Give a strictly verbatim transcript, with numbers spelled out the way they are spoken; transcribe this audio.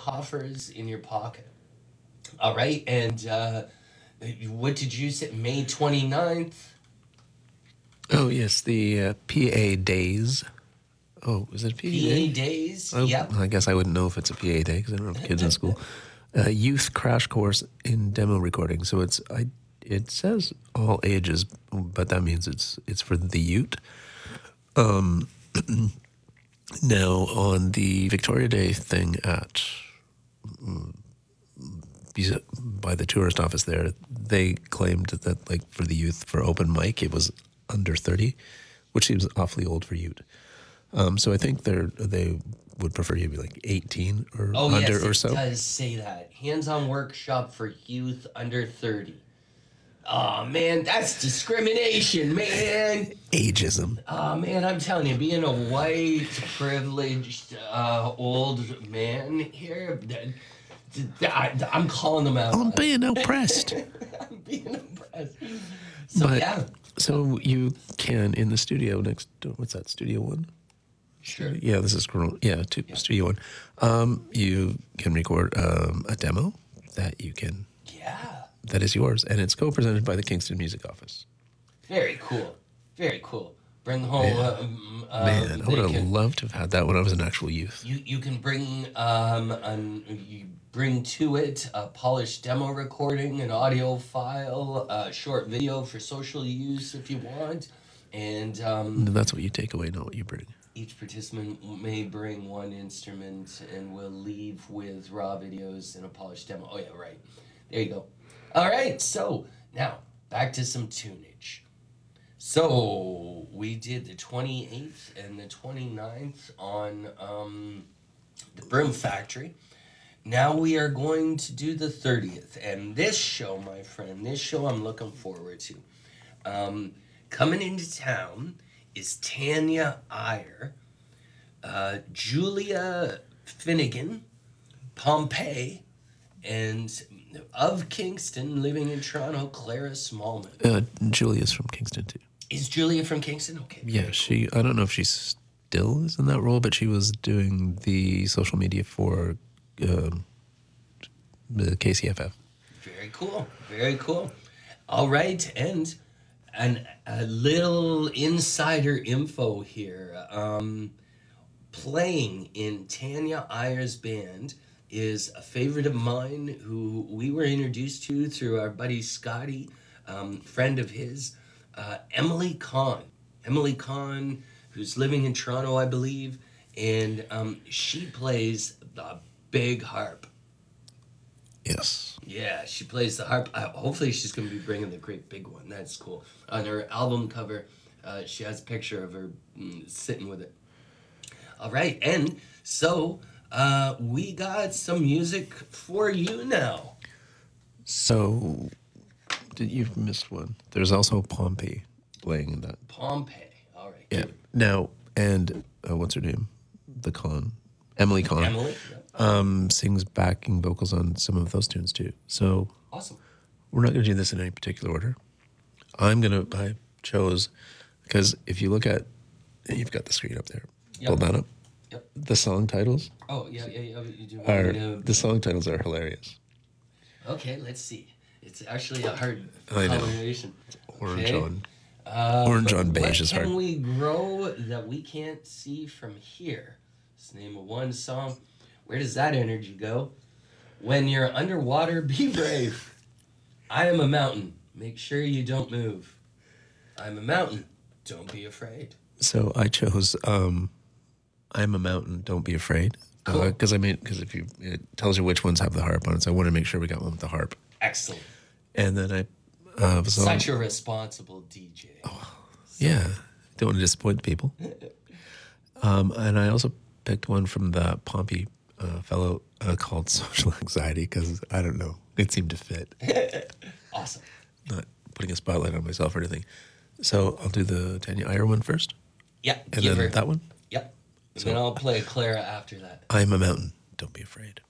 coffers in your pocket. All right, and uh, what did you say? May twenty-ninth? Oh, yes, the uh, P A Days. Oh, is it a P A P A Day? Days? Oh, Yep. I guess I wouldn't know if it's a P A Day because I don't have kids in school. Uh, youth crash course in demo recording. So it's I. It says all ages, but that means it's it's for the youth. Um, now on the Victoria Day thing at by the tourist office there, they claimed that like for the youth for open mic it was under thirty, which seems awfully old for youth. Um, so I think they're they would prefer you to be like eighteen or Oh, under yes, or it so. does say that. Hands-on workshop for youth under thirty. Oh, man, that's discrimination, man. Ageism. Oh, man, I'm telling you, being a white, privileged, uh, old man here, th- th- th- I'm calling them out. I'm being oppressed. I'm being oppressed. So, But yeah. so you can in the studio next. What's that? Studio One. Sure. Yeah, this is Corona- yeah, to Yeah. Studio One. Um, you can record um, a demo that you can Yeah. that is yours, and it's co-presented by the Kingston Music Office. Very cool. Very cool. Bring home. Yeah. Uh, um, uh, Man, I they would have can- loved to have had that when I was an actual youth. You you can bring um an, you bring to it a polished demo recording, an audio file, a short video for social use if you want, and um, That's what you take away, not what you bring. each participant may bring one instrument, and we'll leave with raw videos and a polished demo. Oh yeah, right. There you go. All right, so now back to some tunage. So we did the twenty-eighth and the twenty-ninth on um, the Broom Factory. Now we are going to do the thirtieth. And this show, my friend, this show I'm looking forward to. Um, coming into town is Tanya Iyer, uh, Julia Finnegan, Pompey, and of Kingston, living in Toronto, Clara Smallman. Uh, Julia's from Kingston too. Is Julia from Kingston? Okay. Yeah, she. I don't know if she still is in that role, but she was doing the social media for um, the K C F F. Very cool. Very cool. All right, and an, a little insider info here. Um, playing in Tanya Iyer's band is a favorite of mine who we were introduced to through our buddy Scotty, um, friend of his, uh, Emily Kahn. Emily Kahn, who's living in Toronto, I believe, and um, she plays the big harp. Yes. Yeah, she plays the harp. Uh, hopefully she's going to be bringing the great big one. That's cool. On her album cover, uh, she has a picture of her mm, sitting with it. All right, and so uh, we got some music for you now. So, did you've missed one? There's also Pompey playing in that. Pompey. All right. Yeah. good. Now, and uh, what's her name? The Con, Emily Con. Emily? Yeah. Um, sings backing vocals on some of those tunes too. So Awesome. we're not going to do this in any particular order. I'm gonna. I chose because if you look at, you've got the screen up there. Yep. Pull that up. Yep. The song titles Oh, yeah, yeah, yeah. You do want are me to- the song titles are hilarious. Okay, let's see. It's actually a hard I know. combination. Orange Okay. on Uh, orange but on beige what is hard. can we grow that we can't see from here? It's the name of one song. Where does that energy go? When you're underwater, be brave. I am a mountain. Make sure you don't move. I'm a mountain. Don't be afraid. So I chose um, I'm a Mountain, Don't Be Afraid. Cool. Because I mean, because if you, it tells you which ones have the harp on it. So I want to make sure we got one with the harp. Excellent. And then I uh, was on, Such a responsible D J. yeah, don't want to disappoint people. Um, and I also picked one from the Pompey uh, fellow uh, called Social Anxiety because I don't know, it seemed to fit. Awesome. Not putting a spotlight on myself or anything. So I'll do the Tanya Iyer one first, Yeah. and give then her. that one. Yep. And then I'll play Clara after that. I'm a Mountain, Don't Be Afraid.